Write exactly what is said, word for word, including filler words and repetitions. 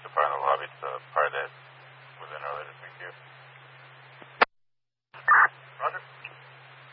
too far in the lobby to part that within our latest